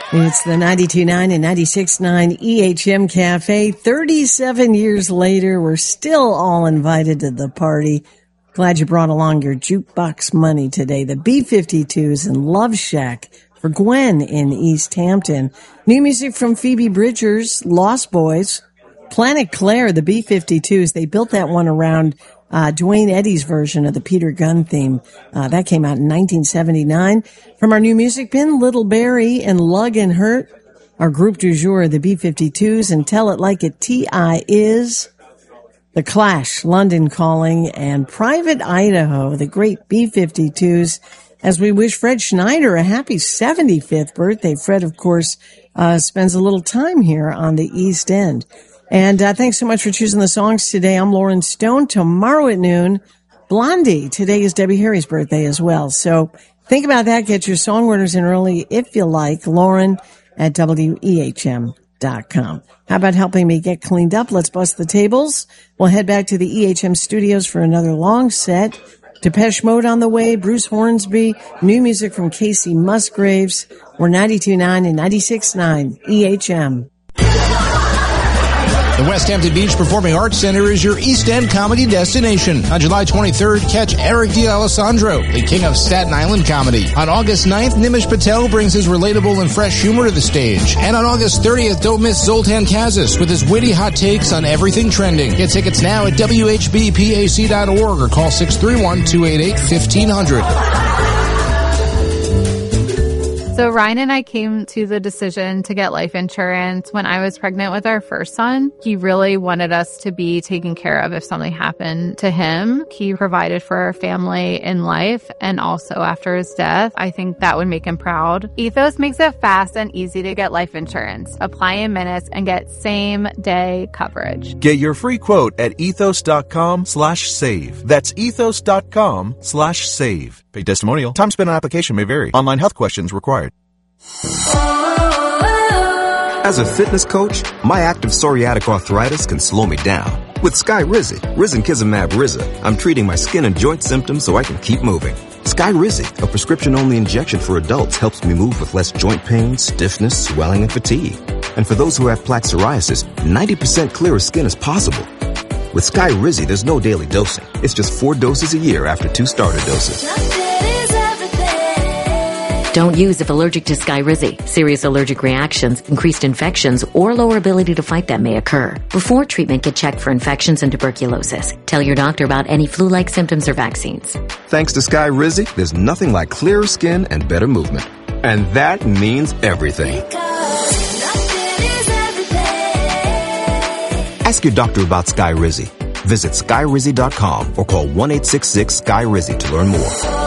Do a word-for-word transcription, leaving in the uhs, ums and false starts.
It's the ninety-two point nine and ninety-six point nine E H M Cafe. thirty-seven years later, we're still all invited to the party. Glad you brought along your jukebox money today. The B fifty-twos and Love Shack for Gwen in East Hampton. New music from Phoebe Bridgers, Lost Boys, Planet Claire, the B fifty-twos. They built that one around Uh, Dwayne Eddy's version of the Peter Gunn theme. Uh, that came out in nineteen seventy-nine. From our new music bin, Little Barry and Lug and Hurt. Our group du jour, the B fifty-twos, and Tell It Like It T I Is. The Clash, London Calling, and Private Idaho, the great B fifty-twos. As we wish Fred Schneider a happy seventy-fifth birthday. Fred, of course, uh, spends a little time here on the East End. And uh, thanks so much for choosing the songs today. I'm Lauren Stone. Tomorrow at noon, Blondie. Today is Debbie Harry's birthday as well. So think about that. Get your song orders in early if you like. Lauren at W E H M dot com. How about helping me get cleaned up? Let's bust the tables. We'll head back to the E H M studios for another long set. Depeche Mode on the way, Bruce Hornsby, new music from Casey Musgraves. We're ninety-two point nine and ninety-six point nine E H M. The West Hampton Beach Performing Arts Center is your East End comedy destination. On July twenty-third, catch Eric D'Alessandro, the king of Staten Island comedy. On August ninth, Nimish Patel brings his relatable and fresh humor to the stage. And on August thirtieth, don't miss Zoltan Kazis with his witty hot takes on everything trending. Get tickets now at W H B P A C dot org or call six three one, two eight eight, one five zero zero. So Ryan and I came to the decision to get life insurance when I was pregnant with our first son. He really wanted us to be taken care of if something happened to him. He provided for our family in life and also after his death. I think that would make him proud. Ethos makes it fast and easy to get life insurance. Apply in minutes and get same day coverage. Get your free quote at ethos.com slash save. That's ethos.com slash save. Paid testimonial. Time spent on application may vary. Online health questions required. As a fitness coach, my active psoriatic arthritis can slow me down. With Skyrizi, Risankizumab Riza, I'm treating my skin and joint symptoms so I can keep moving. Skyrizi, a prescription-only injection for adults, helps me move with less joint pain, stiffness, swelling, and fatigue. And for those who have plaque psoriasis, ninety percent clearer skin is possible. With Skyrizi, there's no daily dosing. It's just four doses a year after two starter doses. Don't use if allergic to Skyrizi. Serious allergic reactions, increased infections, or lower ability to fight them may occur. Before treatment, get checked for infections and tuberculosis. Tell your doctor about any flu-like symptoms or vaccines. Thanks to Skyrizi, there's nothing like clearer skin and better movement. And that means everything. Ask your doctor about Skyrizi. Visit Skyrizi dot com or call one eight six six, S K Y R I Z I to learn more.